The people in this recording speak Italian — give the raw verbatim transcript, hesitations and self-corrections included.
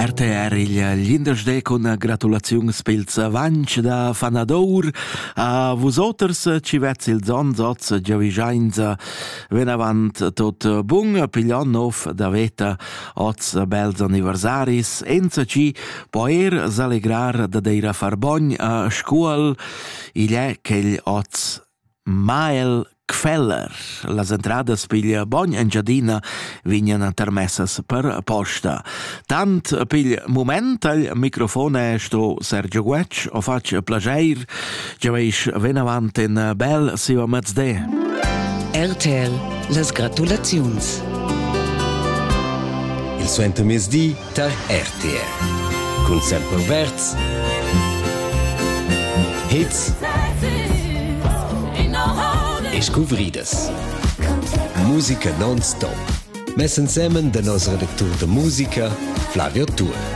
R T R il gl'indesde con gratulaziuns pils avanch da Fanadour. A vosoters ci vezzi il zonzoz giavigiainza venavant tot bung piglion nov da veta oz bels anniversaris enza ci poer s'allegrar da deira far bogn a scuol il è ch'egl oz Mael Gfeller. Las entradas piglia bogn engiadina vignan intermessas per posta. Tant pigl moment al microfono è sto Sergio Guetsch o fac plageir giaveisch venavant in bel siva mazde. R T L, las gratulaziuns. Il suento mesdì ta R T L. Con sempre verz. Hits. E scuvridas. Musica non-stop. Messen semmen de nos redaktur de musica, Flavio Tur.